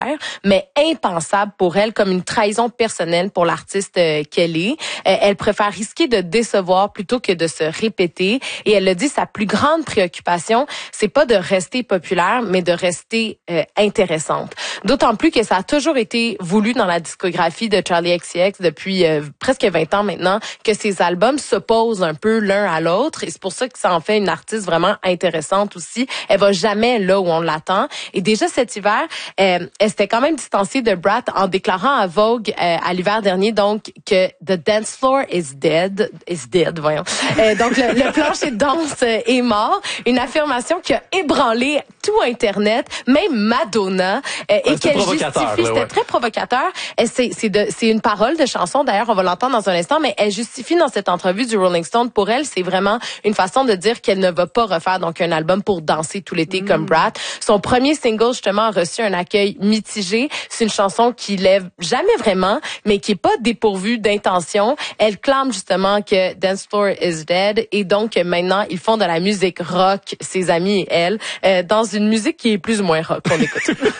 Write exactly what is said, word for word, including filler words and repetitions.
mais impensable pour elle, comme une trahison personnelle pour l'artiste euh, qu'elle est. Euh, elle préfère risquer de décevoir plutôt que de se répéter. Et elle a dit, sa plus grande préoccupation, c'est pas de rester populaire, mais de rester euh, intéressante. D'autant plus que ça a toujours été voulu dans la discographie de Charli X C X depuis euh, presque vingt ans maintenant, que ses albums s'opposent un peu l'un à l'autre. Et c'est pour ça que ça en fait une artiste vraiment intéressante aussi. Elle va jamais là où on l'attend. Et déjà cet hiver, euh, elle s'était quand même distanciée de Brat en déclarant à Vogue euh, à l'hiver dernier donc que the dance floor is dead, is dead, voyons. Euh, donc le, le plancher de danse euh, est mort. Une affirmation qui a ébranlé tout Internet, même Madonna, euh, et qu'elle justifie. C'était ouais. très provocateur. Et c'est c'est de c'est une parole de chanson. D'ailleurs, on va l'entendre dans un instant, mais elle justifie dans cette entrevue du Rolling Stone. Pour elle, c'est vraiment une façon de dire qu'elle ne va pas refaire donc un album pour danser tout l'été mmh. comme Brat. Son premier single justement a reçu un accueil mitigé. C'est une chanson qui lève jamais vraiment, mais qui est pas dépourvue d'intention. Elle clame justement que Dance Floor is dead et donc maintenant ils font de la musique rock, ses amis et elle, euh, dans une musique qui est plus ou moins rock. On écoute.